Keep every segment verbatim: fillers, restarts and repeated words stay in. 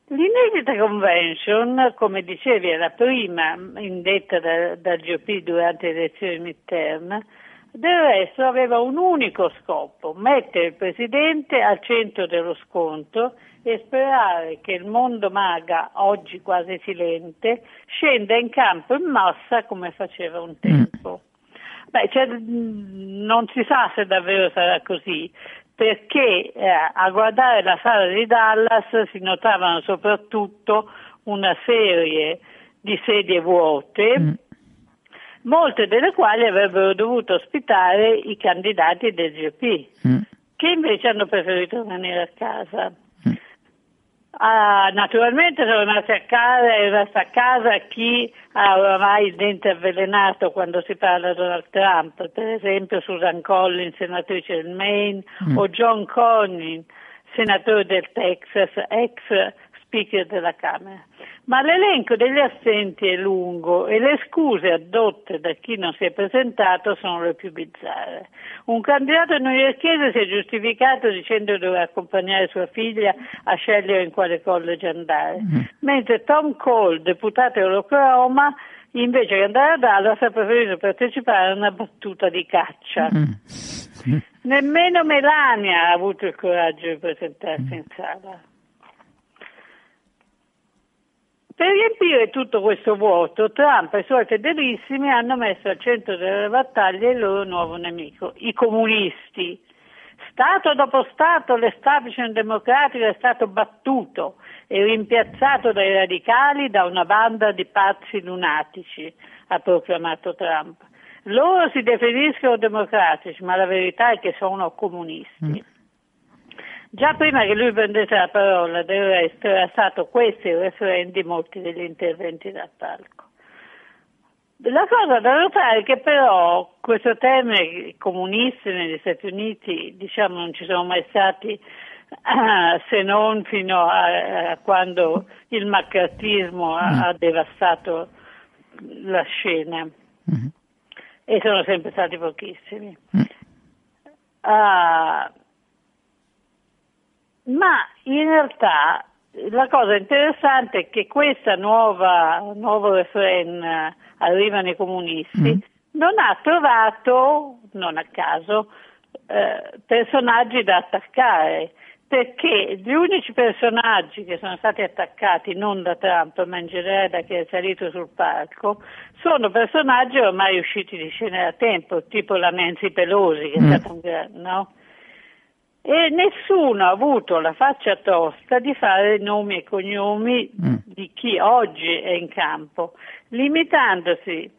L'inedita convention, come dicevi, è la prima indetta da, dal G O P durante le elezioni midterm. Del resto aveva un unico scopo: mettere il presidente al centro dello scontro e sperare che il mondo MAGA, oggi quasi silente, scenda in campo in massa come faceva un tempo. Beh, cioè, non si sa se davvero sarà così, perché eh, a guardare la sala di Dallas si notavano soprattutto una serie di sedie vuote, mm. molte delle quali avrebbero dovuto ospitare i candidati del G O P, mm. che invece hanno preferito rimanere a casa. Mm. Ah, naturalmente sono rimasti a casa, è rimasto a casa chi ha oramai il dente avvelenato quando si parla di Donald Trump, per esempio Susan Collins, senatrice del Maine, mm. o John Cornyn, senatore del Texas, ex speaker della Camera. Ma l'elenco degli assenti è lungo e le scuse addotte da chi non si è presentato sono le più bizzarre. Un candidato newyorkese si è giustificato dicendo che doveva accompagnare sua figlia a scegliere in quale college andare, mm. mentre Tom Cole, deputato Eurocroma, invece che andare a Dallas ha preferito partecipare a una battuta di caccia. Mm. Nemmeno Melania ha avuto il coraggio di presentarsi mm. in sala. Per riempire tutto questo vuoto, Trump e i suoi fedelissimi hanno messo al centro delle battaglie il loro nuovo nemico, i comunisti. Stato dopo Stato l'establishment democratico è stato battuto e rimpiazzato dai radicali da una banda di pazzi lunatici, ha proclamato Trump. Loro si definiscono democratici, ma la verità è che sono comunisti. Mm. Già prima che lui prendesse la parola, del resto, era stato questo il referendum di molti degli interventi dal palco. La cosa da notare è che però questo termine comunisti negli Stati Uniti, diciamo, non ci sono mai stati eh, se non fino a, a quando il maccartismo ha, ha devastato la scena, mm-hmm. e sono sempre stati pochissimi. Mm. Uh, Ma in realtà la cosa interessante è che questa nuova nuovo referendum, arrivano i comunisti, mm. non ha trovato, non a caso, eh, personaggi da attaccare, perché gli unici personaggi che sono stati attaccati, non da Trump ma in generale da chi è salito sul palco, sono personaggi ormai usciti di scena da tempo, tipo la Nancy Pelosi, che è mm. stata un grande, no? E nessuno ha avuto la faccia tosta di fare nomi e cognomi mm. di chi oggi è in campo, limitandosi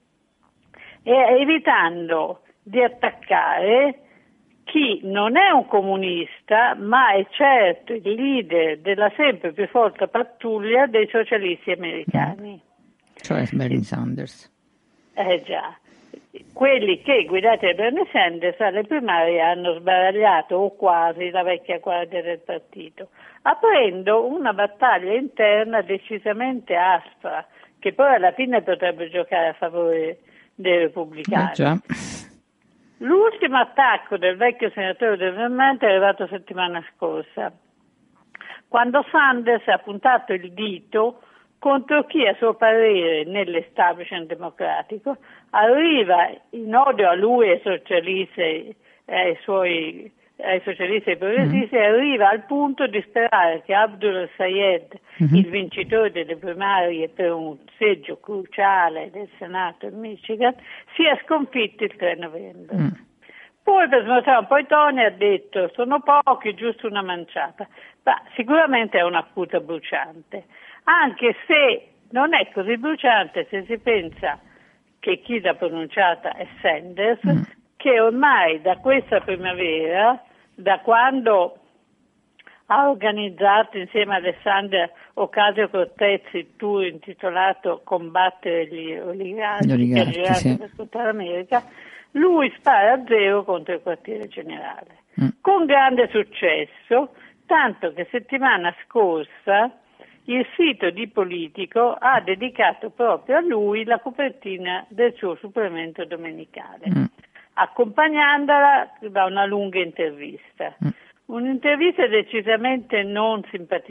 e evitando di attaccare chi non è un comunista, ma è certo il leader della sempre più forte pattuglia dei socialisti americani. Cioè Bernie Sanders. Eh già. Quelli che, guidati da Bernie Sanders, alle primarie hanno sbaragliato o quasi la vecchia guardia del partito, aprendo una battaglia interna decisamente aspra, che poi alla fine potrebbe giocare a favore dei repubblicani. Eh già. L'ultimo attacco del vecchio senatore del Vermont è arrivato settimana scorsa, quando Sanders ha puntato il dito contro chi, a suo parere, nell'establishment democratico, arriva in odio a lui e ai socialisti e ai suoi ai socialisti e ai progressisti, mm-hmm. arriva al punto di sperare che Abdul Sayed, mm-hmm. il vincitore delle primarie per un seggio cruciale del Senato in Michigan, sia sconfitto il tre novembre. Mm. Poi, per smorzare un po' i toni, ha detto: sono pochi, giusto una manciata. Ma sicuramente è un'accusa bruciante, anche se non è così bruciante se si pensa che chi l'ha pronunciata è Sanders, mm. che ormai da questa primavera, da quando ha organizzato insieme a Alessandra Ocasio-Cortez il tour intitolato Combattere gli oligarchi, gli oligarchi che ha girato sì. per tutta l'America, lui spara a zero contro il quartiere generale, mm. con grande successo, tanto che settimana scorsa il sito di Politico ha dedicato proprio a lui la copertina del suo supplemento domenicale, mm. accompagnandola da una lunga intervista. Mm. Un'intervista decisamente non simpatica